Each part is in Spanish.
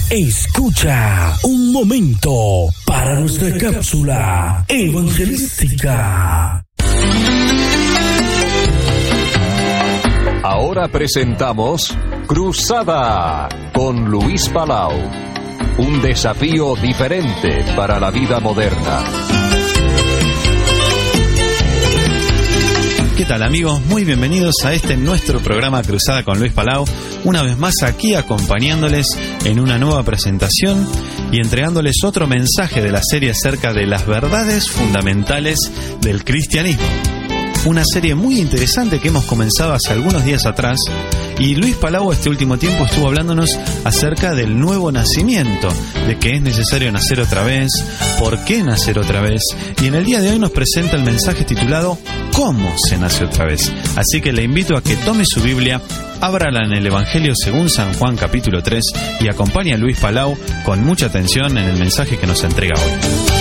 Escucha un momento para nuestra cápsula evangelística. Ahora presentamos Cruzada con Luis Palau. Un desafío diferente para la vida moderna. ¿Qué tal, amigos? Muy bienvenidos a nuestro programa Cruzada con Luis Palau. Una vez más aquí acompañándoles en una nueva presentación y entregándoles otro mensaje de la serie acerca de las verdades fundamentales del cristianismo. Una serie muy interesante que hemos comenzado hace algunos días atrás, y Luis Palau este último tiempo estuvo hablándonos acerca del nuevo nacimiento, de que es necesario nacer otra vez, por qué nacer otra vez, y en el día de hoy nos presenta el mensaje titulado ¿Cómo se nace otra vez? Así que le invito a que tome su Biblia, ábrala en el Evangelio según San Juan capítulo 3 y acompañe a Luis Palau con mucha atención en el mensaje que nos entrega hoy.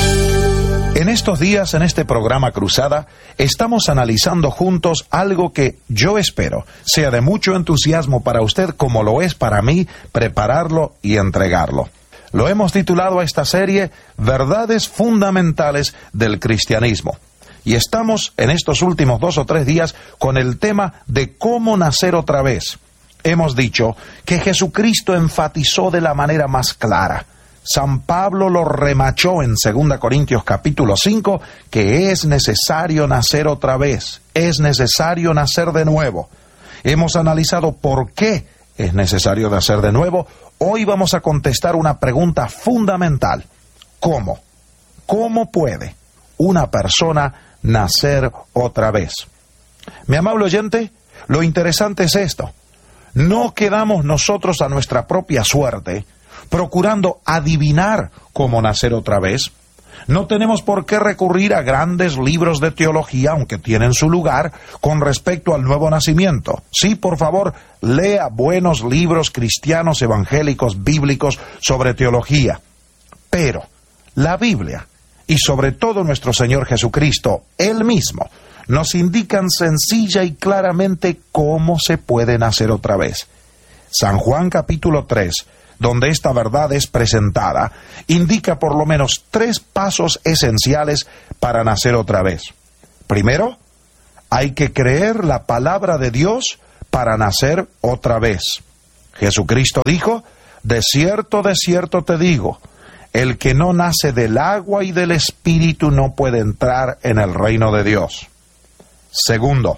En estos días, en este programa Cruzada, estamos analizando juntos algo que yo espero sea de mucho entusiasmo para usted, como lo es para mí, prepararlo y entregarlo. Lo hemos titulado a esta serie Verdades Fundamentales del Cristianismo. Y estamos en estos últimos 2 o 3 días con el tema de cómo nacer otra vez. Hemos dicho que Jesucristo enfatizó de la manera más clara. San Pablo lo remachó en 2 Corintios capítulo 5, que es necesario nacer otra vez, es necesario nacer de nuevo. Hemos analizado por qué es necesario nacer de nuevo. Hoy vamos a contestar una pregunta fundamental. ¿Cómo? ¿Cómo puede una persona nacer otra vez? Mi amable oyente, lo interesante es esto. No quedamos nosotros a nuestra propia suerte procurando adivinar cómo nacer otra vez. No tenemos por qué recurrir a grandes libros de teología, aunque tienen su lugar, con respecto al nuevo nacimiento. Sí, por favor, lea buenos libros cristianos, evangélicos, bíblicos sobre teología. Pero la Biblia, y sobre todo nuestro Señor Jesucristo, Él mismo, nos indican sencilla y claramente cómo se puede nacer otra vez. San Juan capítulo 3, donde esta verdad es presentada, indica por lo menos 3 pasos esenciales para nacer otra vez. Primero, hay que creer la palabra de Dios para nacer otra vez. Jesucristo dijo, de cierto te digo, el que no nace del agua y del Espíritu no puede entrar en el reino de Dios. Segundo,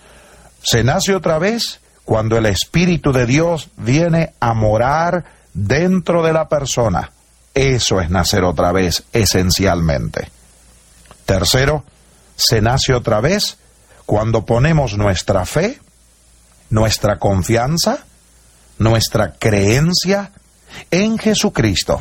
se nace otra vez cuando el Espíritu de Dios viene a morar dentro de la persona. Eso es nacer otra vez, esencialmente. Tercero, se nace otra vez cuando ponemos nuestra fe, nuestra confianza, nuestra creencia en Jesucristo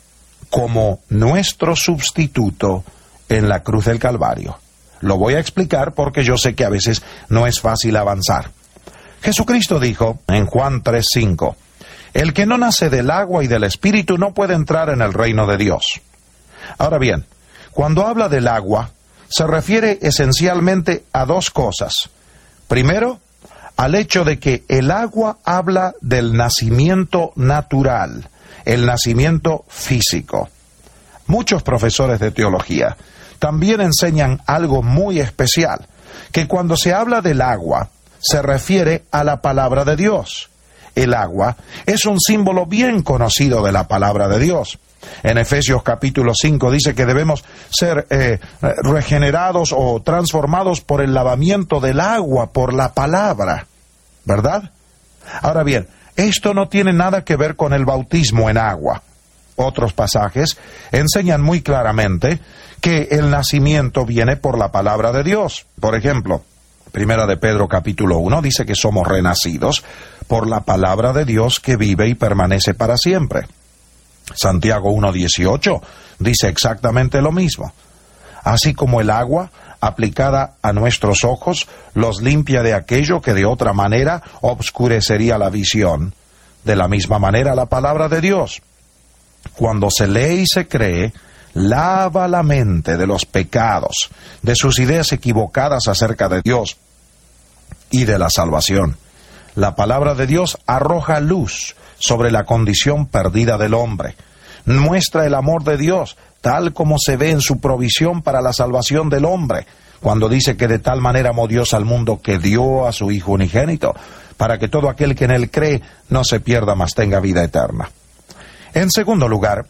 como nuestro sustituto en la cruz del Calvario. Lo voy a explicar porque yo sé que a veces no es fácil avanzar. Jesucristo dijo en Juan 3:5, el que no nace del agua y del Espíritu no puede entrar en el reino de Dios. Ahora bien, cuando habla del agua, se refiere esencialmente a 2 cosas. Primero, al hecho de que el agua habla del nacimiento natural, el nacimiento físico. Muchos profesores de teología también enseñan algo muy especial, que cuando se habla del agua, se refiere a la palabra de Dios. El agua es un símbolo bien conocido de la palabra de Dios. En Efesios capítulo 5 dice que debemos ser regenerados o transformados por el lavamiento del agua, por la palabra, ¿verdad? Ahora bien, esto no tiene nada que ver con el bautismo en agua. Otros pasajes enseñan muy claramente que el nacimiento viene por la palabra de Dios. Por ejemplo, Primera de Pedro capítulo 1 dice que somos renacidos por la palabra de Dios que vive y permanece para siempre. Santiago 1:18 dice exactamente lo mismo. Así como el agua aplicada a nuestros ojos los limpia de aquello que de otra manera obscurecería la visión, de la misma manera la palabra de Dios, cuando se lee y se cree, lava la mente de los pecados, de sus ideas equivocadas acerca de Dios y de la salvación. La palabra de Dios arroja luz sobre la condición perdida del hombre. Muestra el amor de Dios, tal como se ve en su provisión para la salvación del hombre, cuando dice que de tal manera amó Dios al mundo que dio a su Hijo unigénito, para que todo aquel que en él cree no se pierda, mas tenga vida eterna. En segundo lugar,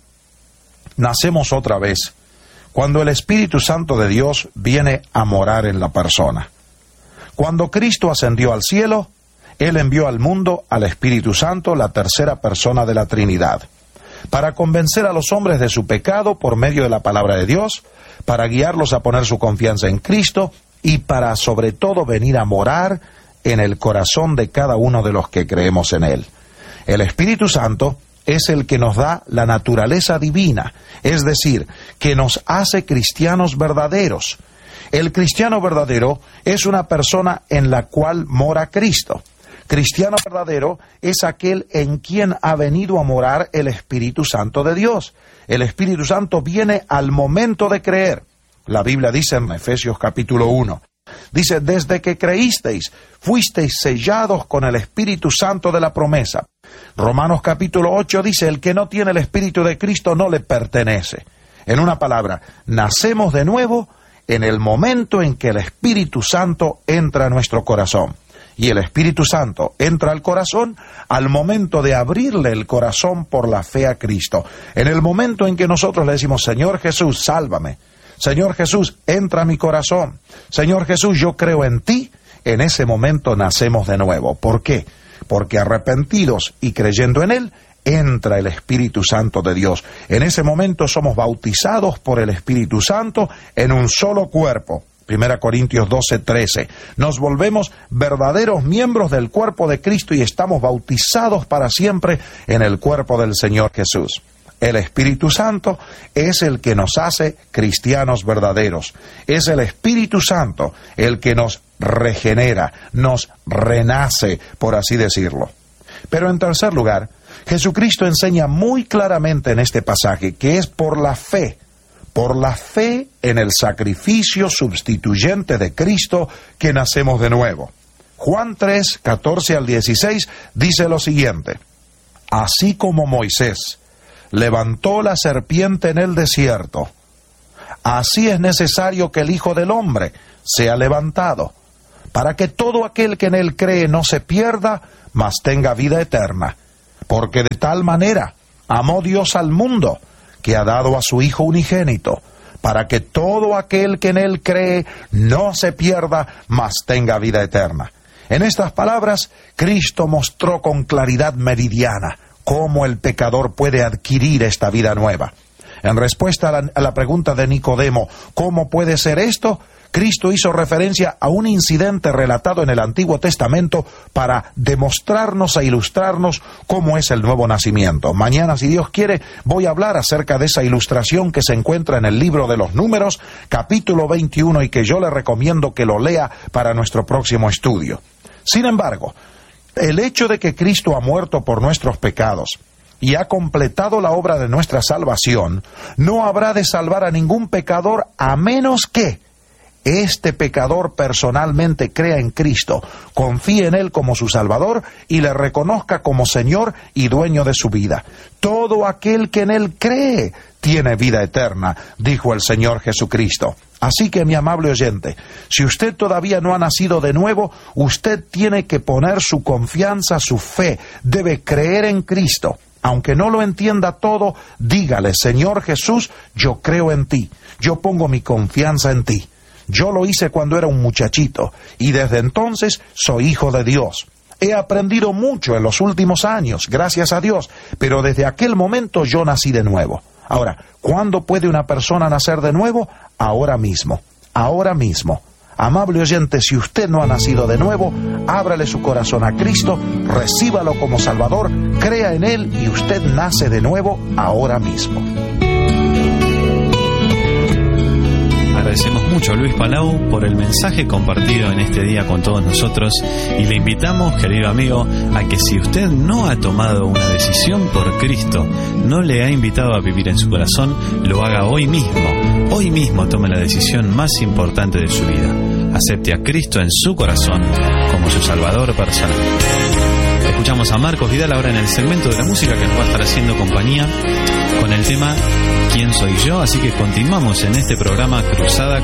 nacemos otra vez cuando el Espíritu Santo de Dios viene a morar en la persona. Cuando Cristo ascendió al cielo, Él envió al mundo al Espíritu Santo, la tercera persona de la Trinidad, para convencer a los hombres de su pecado por medio de la palabra de Dios, para guiarlos a poner su confianza en Cristo y para, sobre todo, venir a morar en el corazón de cada uno de los que creemos en Él. El Espíritu Santo es el que nos da la naturaleza divina, es decir, que nos hace cristianos verdaderos. El cristiano verdadero es una persona en la cual mora Cristo. Cristiano verdadero es aquel en quien ha venido a morar el Espíritu Santo de Dios. El Espíritu Santo viene al momento de creer. La Biblia dice en Efesios capítulo 1, dice, desde que creísteis, fuisteis sellados con el Espíritu Santo de la promesa. Romanos capítulo 8 dice, el que no tiene el Espíritu de Cristo no le pertenece. En una palabra, nacemos de nuevo en el momento en que el Espíritu Santo entra a nuestro corazón. Y el Espíritu Santo entra al corazón al momento de abrirle el corazón por la fe a Cristo. En el momento en que nosotros le decimos, Señor Jesús, sálvame. Señor Jesús, entra a mi corazón. Señor Jesús, yo creo en ti. En ese momento nacemos de nuevo. ¿Por qué? Porque arrepentidos y creyendo en Él, entra el Espíritu Santo de Dios. En ese momento somos bautizados por el Espíritu Santo en un solo cuerpo. 1 Corintios 12:13. Nos volvemos verdaderos miembros del cuerpo de Cristo y estamos bautizados para siempre en el cuerpo del Señor Jesús. El Espíritu Santo es el que nos hace cristianos verdaderos. Es el Espíritu Santo el que nos regenera, nos renace, por así decirlo. Pero en tercer lugar, Jesucristo enseña muy claramente en este pasaje que es por la fe en el sacrificio sustituyente de Cristo que nacemos de nuevo. Juan 3, 14 al 16 dice lo siguiente, así como Moisés levantó la serpiente en el desierto, así es necesario que el Hijo del Hombre sea levantado, para que todo aquel que en él cree no se pierda, mas tenga vida eterna. Porque de tal manera amó Dios al mundo, que ha dado a su Hijo unigénito, para que todo aquel que en él cree no se pierda, mas tenga vida eterna. En estas palabras, Cristo mostró con claridad meridiana cómo el pecador puede adquirir esta vida nueva. En respuesta a la pregunta de Nicodemo, ¿cómo puede ser esto?, Cristo hizo referencia a un incidente relatado en el Antiguo Testamento para demostrarnos e ilustrarnos cómo es el nuevo nacimiento. Mañana, si Dios quiere, voy a hablar acerca de esa ilustración que se encuentra en el libro de los Números, capítulo 21, y que yo le recomiendo que lo lea para nuestro próximo estudio. Sin embargo, el hecho de que Cristo ha muerto por nuestros pecados y ha completado la obra de nuestra salvación, no habrá de salvar a ningún pecador a menos que este pecador personalmente crea en Cristo, confíe en Él como su Salvador y le reconozca como Señor y dueño de su vida. Todo aquel que en Él cree tiene vida eterna, dijo el Señor Jesucristo. Así que, mi amable oyente, si usted todavía no ha nacido de nuevo, usted tiene que poner su confianza, su fe, debe creer en Cristo. Aunque no lo entienda todo, dígale, Señor Jesús, yo creo en ti, yo pongo mi confianza en ti. Yo lo hice cuando era un muchachito y desde entonces soy hijo de Dios. He aprendido mucho en los últimos años, gracias a Dios, pero desde aquel momento yo nací de nuevo. Ahora, ¿cuándo puede una persona nacer de nuevo? Ahora mismo, ahora mismo. Amable oyente, si usted no ha nacido de nuevo, ábrale su corazón a Cristo, recíbalo como Salvador, crea en Él y usted nace de nuevo ahora mismo. Agradecemos mucho a Luis Palau por el mensaje compartido en este día con todos nosotros y le invitamos, querido amigo, a que si usted no ha tomado una decisión por Cristo, no le ha invitado a vivir en su corazón, lo haga hoy mismo. Hoy mismo tome la decisión más importante de su vida. Acepte a Cristo en su corazón como su Salvador personal. escuchamos a Marcos Vidal ahora en el segmento de la música que nos va a estar haciendo compañía con el tema ¿Quién soy yo? Así que continuamos en este programa Cruzada